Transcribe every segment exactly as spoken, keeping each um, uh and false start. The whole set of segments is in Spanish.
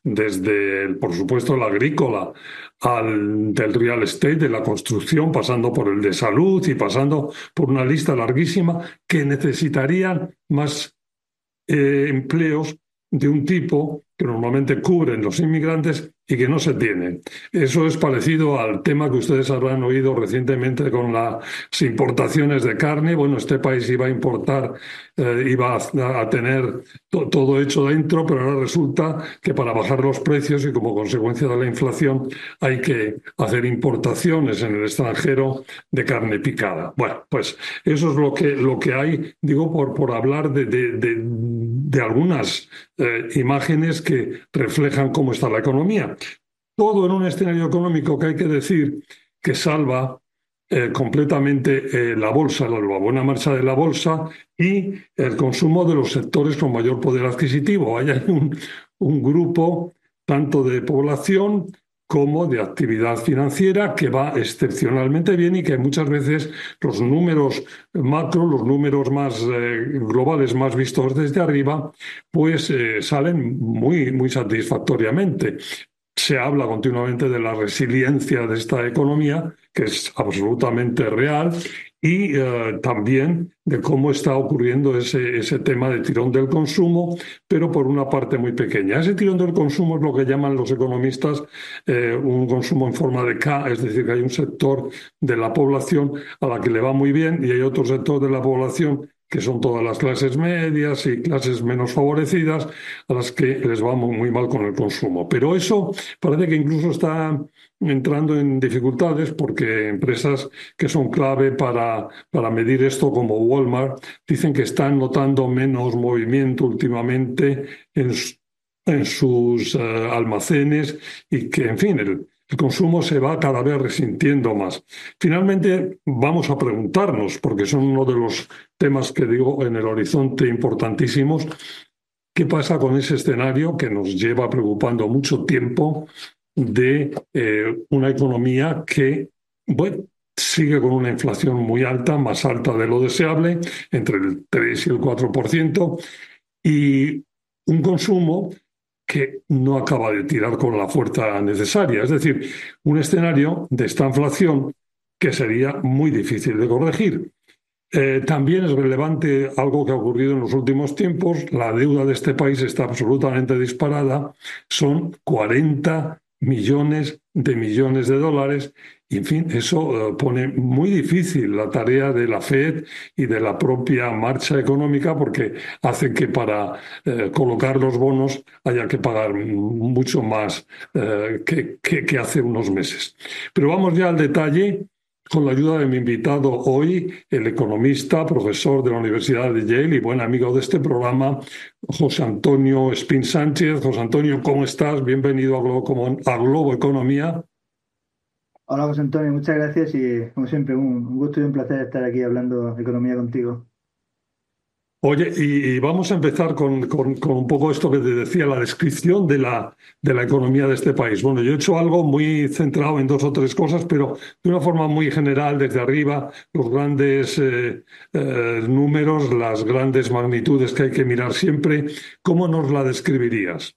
desde, el, por supuesto, el agrícola, al del real estate, de la construcción, pasando por el de salud y pasando por una lista larguísima que necesitarían más eh, empleos de un tipo que normalmente cubren los inmigrantes y que no se tienen. Eso es parecido al tema que ustedes habrán oído recientemente con las importaciones de carne. Bueno, este país iba a importar, eh, iba a, a tener to- todo hecho dentro, pero ahora resulta que para bajar los precios y como consecuencia de la inflación hay que hacer importaciones en el extranjero de carne picada. Bueno, pues eso es lo que, lo que hay, digo, por, por hablar de, de, de, de algunas eh, imágenes que reflejan cómo está la economía. Todo en un escenario económico que hay que decir que salva eh, completamente eh, la bolsa, la, la buena marcha de la bolsa y el consumo de los sectores con mayor poder adquisitivo. Hay un, un grupo tanto de población como de actividad financiera que va excepcionalmente bien y que muchas veces los números macro, los números más eh, globales, más vistos desde arriba, pues eh, salen muy, muy satisfactoriamente. Se habla continuamente de la resiliencia de esta economía, que es absolutamente real, y eh, también de cómo está ocurriendo ese, ese tema de tirón del consumo, pero por una parte muy pequeña. Ese tirón del consumo es lo que llaman los economistas eh, un consumo en forma de K, es decir, que hay un sector de la población a la que le va muy bien y hay otro sector de la población que son todas las clases medias y clases menos favorecidas, a las que les va muy, muy mal con el consumo. Pero eso parece que incluso está entrando en dificultades porque empresas que son clave para, para medir esto, como Walmart, dicen que están notando menos movimiento últimamente en, en sus uh, almacenes y que, en fin, el, el consumo se va cada vez resintiendo más. Finalmente, vamos a preguntarnos, porque son uno de los temas que digo en el horizonte importantísimos, ¿qué pasa con ese escenario que nos lleva preocupando mucho tiempo de eh, una economía que, bueno, sigue con una inflación muy alta, más alta de lo deseable, entre el tres y el cuatro por ciento, y un consumo que no acaba de tirar con la fuerza necesaria? Es decir, un escenario de esta inflación que sería muy difícil de corregir. Eh, también es relevante algo que ha ocurrido en los últimos tiempos. La deuda de este país está absolutamente disparada. Son cuarenta millones de millones de dólares. Y, en fin, eso eh, pone muy difícil la tarea de la Fed y de la propia marcha económica porque hace que para eh, colocar los bonos haya que pagar mucho más eh, que, que, que hace unos meses. Pero vamos ya al detalle con la ayuda de mi invitado hoy, el economista, profesor de la Universidad de Yale y buen amigo de este programa, José Antonio Espín Sánchez. José Antonio, ¿cómo estás? Bienvenido a Globo, a Globo Economía. Hola José Antonio, muchas gracias y como siempre un, un gusto y un placer estar aquí hablando de economía contigo. Oye, y, y vamos a empezar con, con- con un poco esto que te decía, la descripción de la, de la economía de este país. Bueno, yo he hecho algo muy centrado en dos o tres cosas, pero de una forma muy general, desde arriba, los grandes eh, eh, números, las grandes magnitudes que hay que mirar siempre. ¿Cómo nos la describirías?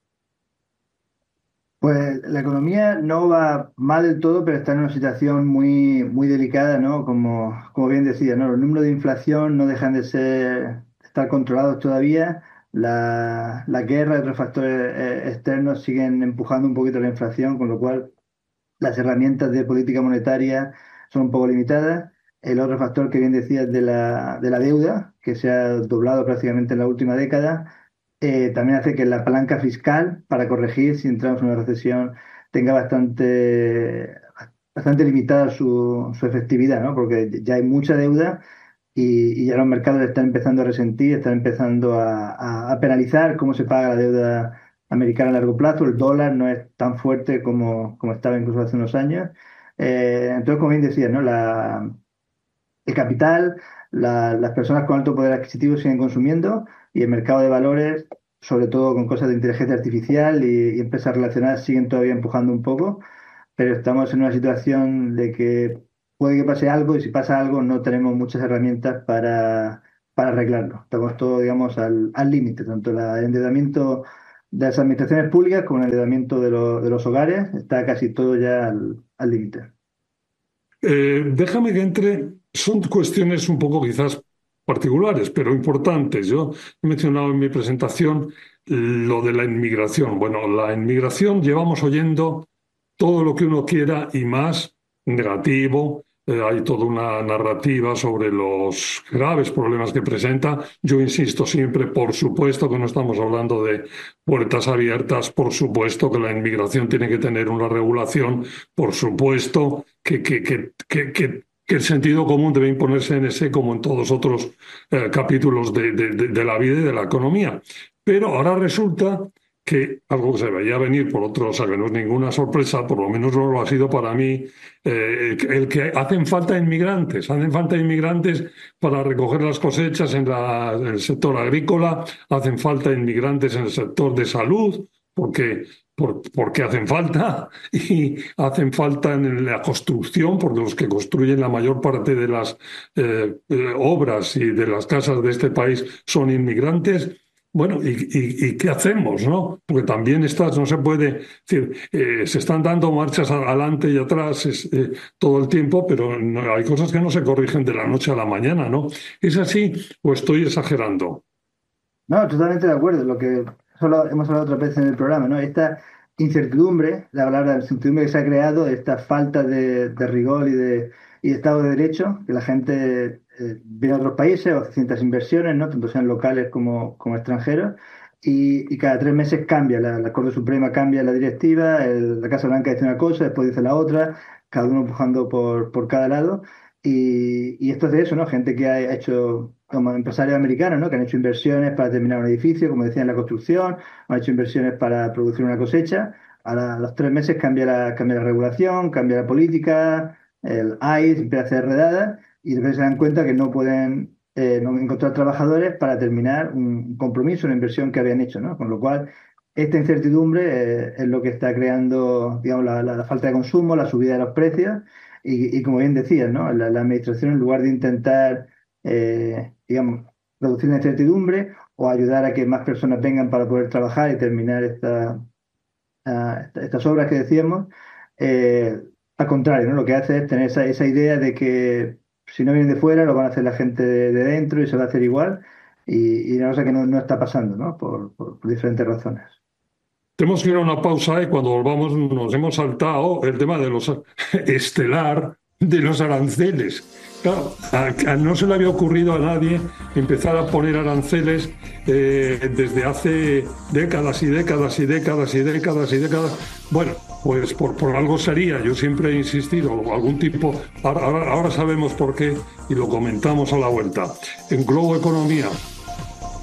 Pues la economía no va mal del todo, pero está en una situación muy, muy delicada, ¿no? Como, como bien decía, ¿no? Los números de inflación no dejan de ser, estar controlados todavía. La, la guerra y otros factores eh, externos siguen empujando un poquito la inflación, con lo cual las herramientas de política monetaria son un poco limitadas. El otro factor que bien decías de la, de la deuda, que se ha doblado prácticamente en la última década, eh, también hace que la palanca fiscal para corregir si entramos en una recesión tenga bastante, bastante limitada su, su efectividad, ¿no? Porque ya hay mucha deuda y, y ya los mercados están empezando a resentir, están empezando a, a- a penalizar cómo se paga la deuda americana a largo plazo. El dólar no es tan fuerte como, como estaba incluso hace unos años. Eh, entonces, como bien decía, ¿no? La, el capital, la- las personas con alto poder adquisitivo siguen consumiendo y el mercado de valores, sobre todo con cosas de inteligencia artificial y, y empresas relacionadas, siguen todavía empujando un poco, pero estamos en una situación de que puede que pase algo y si pasa algo no tenemos muchas herramientas para, para arreglarlo. Estamos todos, digamos, al al límite, tanto la- el endeudamiento de las administraciones públicas con el endeudamiento de, lo- de los hogares. Está casi todo ya al al límite. Eh, déjame que entre, son cuestiones un poco quizás particulares, pero importantes. Yo he mencionado en mi presentación lo de la inmigración. Bueno, la inmigración llevamos oyendo todo lo que uno quiera y más negativo. Eh, hay toda una narrativa sobre los graves problemas que presenta. Yo insisto siempre, por supuesto que no estamos hablando de puertas abiertas, por supuesto que la inmigración tiene que tener una regulación, por supuesto que, que, que, que, que- que el sentido común debe imponerse en ese como en todos otros eh, capítulos de, de de- de la vida y de la economía. Pero ahora resulta que algo que se veía venir por otro, o sea, que no es ninguna sorpresa, por lo menos no lo ha sido para mí, eh, el que hacen falta inmigrantes, hacen falta inmigrantes para recoger las cosechas en, la- en el sector agrícola, hacen falta inmigrantes en el sector de salud, porque, por- porque hacen falta, y hacen falta en la construcción, porque los que construyen la mayor parte de las eh, eh, obras y de las casas de este país son inmigrantes. Bueno, ¿y, y- y qué hacemos, no? Porque también estas no se puede, es decir, eh, se están dando marchas adelante y atrás es, eh, todo el tiempo, pero no- hay cosas que no se corrigen de la noche a la mañana, ¿no? ¿Es así o estoy exagerando? No, totalmente de acuerdo. Lo que solo hemos hablado otra vez en el programa, ¿no? Esta incertidumbre, la palabra incertidumbre que se ha creado, esta falta de, de rigor y de, y de Estado de Derecho, que la gente eh, viene a otros países o hace ciertas inversiones, ¿no? Tanto sean locales como, como extranjeros, y, y cada tres meses cambia, la, la Corte Suprema cambia la directiva, el- la Casa Blanca dice una cosa, después dice la otra, cada uno empujando por, por cada lado. Y, y esto es de eso, ¿no? Gente que ha hecho, como empresarios americanos, ¿no? Que han hecho inversiones para terminar un edificio, como decía en la construcción, han hecho inversiones para producir una cosecha. Ahora, a los tres meses cambia la, cambia la regulación, cambia la política, el I C E empieza a hacer redadas y después se dan cuenta que no pueden eh, no encontrar trabajadores para terminar un compromiso, una inversión que habían hecho, ¿no? Con lo cual, esta incertidumbre eh, es lo que está creando, digamos, la, la la falta de consumo, la subida de los precios y, y como bien decías, ¿no? La, la administración, en lugar de intentar, eh, digamos, reducir la incertidumbre o ayudar a que más personas vengan para poder trabajar y terminar esta, ah, esta- estas obras que decíamos, eh, al contrario, ¿no? Lo que hace es tener esa, esa idea de que si no vienen de fuera, lo van a hacer la gente de, de dentro y se va a hacer igual. Y, y una cosa que no, no está pasando, ¿no? Por, por por diferentes razones. Tenemos que ir a una pausa y cuando volvamos nos hemos saltado el tema de los estelar de los aranceles. Claro, a- a- no se le había ocurrido a nadie empezar a poner aranceles eh, desde hace décadas y décadas y décadas y décadas y décadas. Bueno, pues por, por algo sería. Yo siempre he insistido, algún tipo. Ahora, ahora ahora sabemos por qué y lo comentamos a la vuelta. En Globo Economía.